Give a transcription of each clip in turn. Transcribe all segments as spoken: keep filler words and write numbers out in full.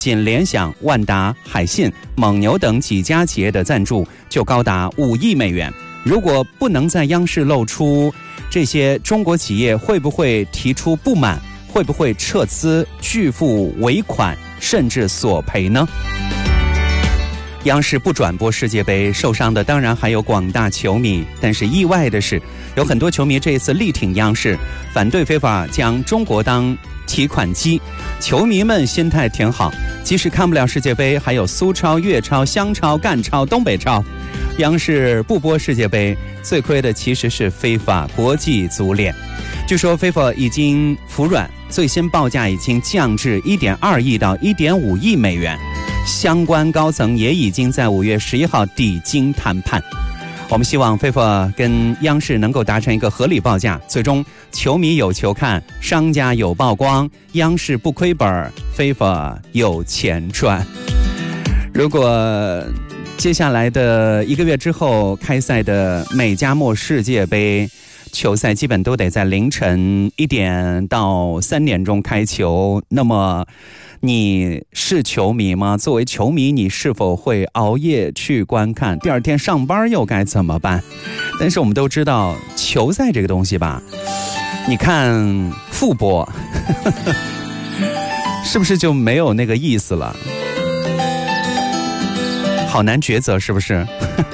仅联想、万达、海信、蒙牛等几家企业的赞助就高达五亿美元。如果不能在央视露出，这些中国企业会不会提出不满？会不会撤资、拒付尾款，甚至索赔呢？央视不转播世界杯，受伤的当然还有广大球迷。但是意外的是，有很多球迷这一次力挺央视，反对非法将中国当提款机。球迷们心态挺好，即使看不了世界杯，还有苏超、粤超、湘超、赣超、东北超。央视不播世界杯，最亏的其实是非法国际足联。据说 FIFA 已经服软，最新报价已经降至 一点二亿到一点五亿美元。相关高层也已经在五月十一号抵京谈判。我们希望 FIFA 跟央视能够达成一个合理报价，最终球迷有球看，商家有曝光，央视不亏本， FIFA 有钱赚。如果接下来的一个月之后开赛的美加墨世界杯球赛基本都得在凌晨一点到三点钟开球，那么你是球迷吗？作为球迷，你是否会熬夜去观看？第二天上班又该怎么办？但是我们都知道，球赛这个东西吧，你看复播，是不是就没有那个意思了？好难抉择，是不是？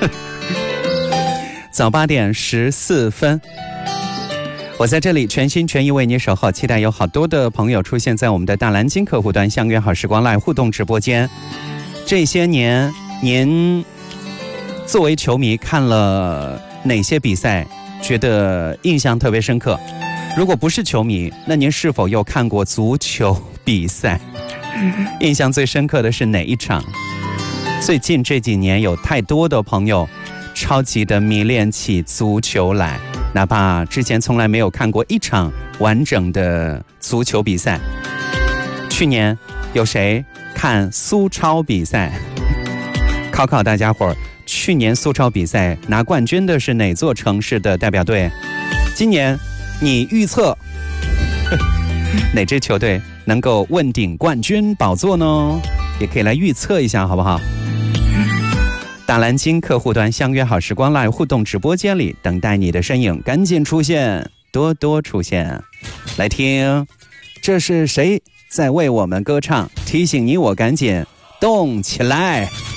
早八点十四分。我在这里全心全意为你守候，期待有好多的朋友出现在我们的大蓝鲸客户端相约好时光 Live 互动直播间。这些年您作为球迷看了哪些比赛觉得印象特别深刻？如果不是球迷，那您是否又看过足球比赛？印象最深刻的是哪一场？最近这几年有太多的朋友超级的迷恋起足球来，哪怕之前从来没有看过一场完整的足球比赛。去年有谁看苏超比赛？考考大家伙儿，去年苏超比赛拿冠军的是哪座城市的代表队？今年你预测哪支球队能够问鼎冠军宝座呢？也可以来预测一下好不好？大蓝鲸客户端相约好时光 Live 互动直播间里等待你的身影，赶紧出现，多多出现。来听，这是谁在为我们歌唱？提醒你我赶紧动起来。